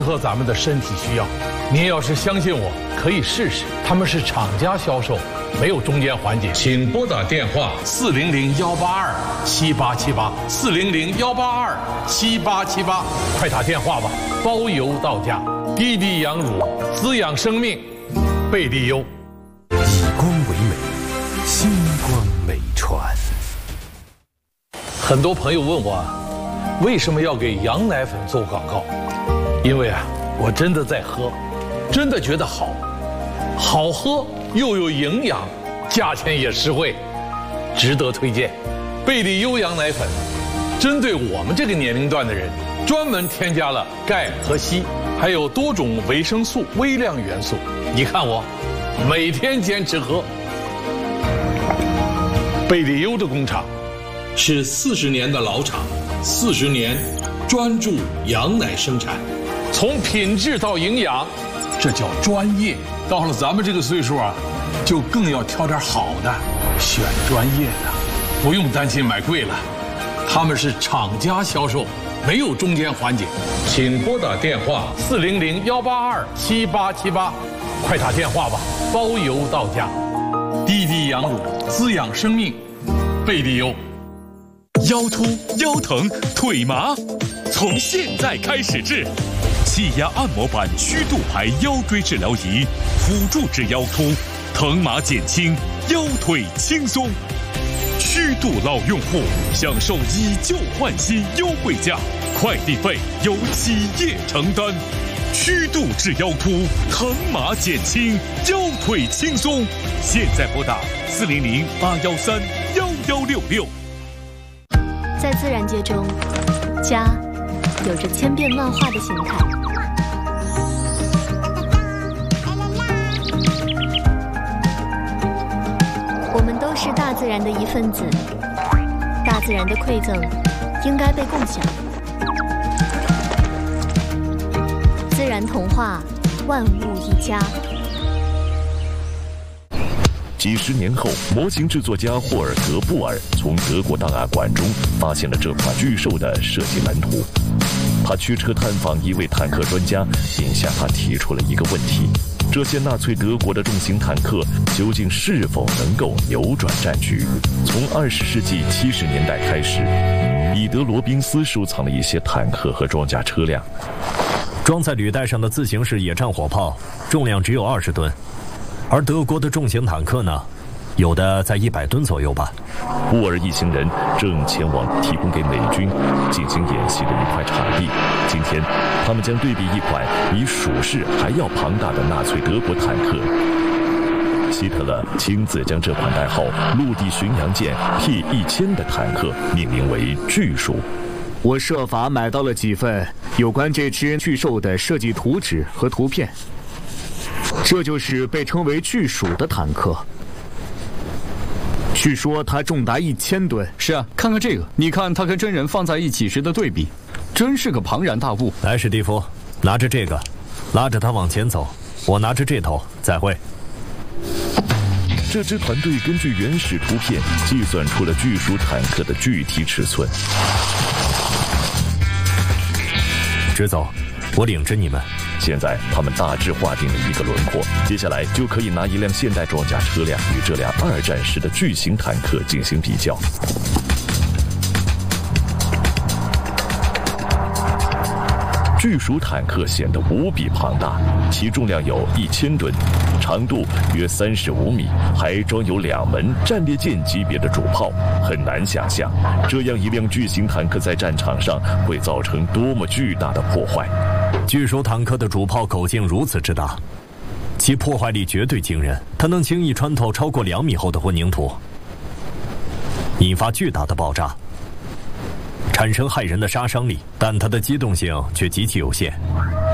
合咱们的身体需要。您要是相信我，可以试试。他们是厂家销售，没有中间环节。请拨打电话400-182-7878，400-182-7878，快打电话吧，包邮到家。滴滴羊乳滋养生命，贝利优。 以光为美，星光美传。 很多朋友问我，为什么要给羊奶粉做广告？因为我真的在喝，真的觉得好喝又有营养，价钱也实惠，值得推荐。贝利优羊奶粉针对我们这个年龄段的人，专门添加了钙和硒，还有多种维生素、微量元素。你看我每天坚持喝。贝利优的工厂是40年的老厂，40年专注羊奶生产，从品质到营养，这叫专业。到了咱们这个岁数就更要挑点好的，选专业的，不用担心买贵了。他们是厂家销售，没有中间环节。请拨打电话400-182-7878，快打电话吧，包邮到家。滴滴羊乳滋养生命，贝利优。 腰突、腰疼、腿麻，从现在开始治。气压按摩板虚度牌腰椎治疗仪，辅助治腰突，疼麻减轻，腰腿轻松。虚度老用户享受以旧换新优惠价，快递费由企业承担。虚度治腰突，疼麻减轻，腰腿轻松。现在拨打400-813-1166。 在自然界中，家有着千变万化的形态。我们都是大自然的一份子，大自然的馈赠应该被共享。自然童话，万物一家。 几十年后，模型制作家霍尔格·布尔从德国档案馆中发现了这款巨兽的设计蓝图。他驱车探访一位坦克专家，并向他提出了一个问题：这些纳粹德国的重型坦克究竟是否能够扭转战局？从20世纪70年代开始，彼得·罗宾斯收藏了一些坦克和装甲车辆。 装在履带上的自行式野战火炮重量只有20吨。而德国的重型坦克呢，有的在100吨左右吧。 布尔一行人正前往提供给美军进行演习的一块场地。今天，他们将对比一款比鼠式还要庞大的纳粹德国坦克。希特勒亲自将这款代号陆地巡洋舰 P1000的坦克命名为巨鼠。 我设法买到了几份有关这只巨兽的设计图纸和图片。这就是被称为巨鼠的坦克。据说它重达1000吨。 是啊，看看这个，你看它跟真人放在一起时的对比，真是个庞然大物。 来，史蒂夫，拿着这个，拉着它往前走，我拿着这头，再会。 这支团队根据原始图片计算出了巨鼠坦克的具体尺寸。 直走，我领着你们。 现在他们大致划定了一个轮廓，接下来就可以拿一辆现代装甲车辆与这辆2战时的巨型坦克进行比较。巨鼠坦克显得无比庞大，其重量有1000吨，长度约35米，还装有2门战列舰级别的主炮。很难想象，这样一辆巨型坦克在战场上会造成多么巨大的破坏。 巨鼠坦克的主炮口径如此之大，其破坏力绝对惊人，它能轻易穿透超过2米厚的混凝土，引发巨大的爆炸，产生骇人的杀伤力，但它的机动性却极其有限。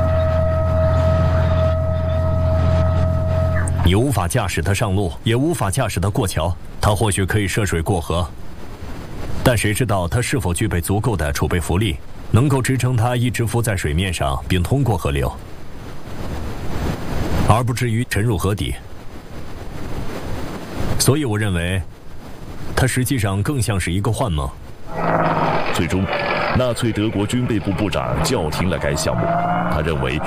你无法驾驶它上路，也无法驾驶它过桥。它或许可以涉水过河，但谁知道它是否具备足够的储备浮力，能够支撑它一直浮在水面上并通过河流，而不至于沉入河底。所以我认为它实际上更像是一个幻梦。 最终， 纳粹德国军备部部长叫停了该项目，他认为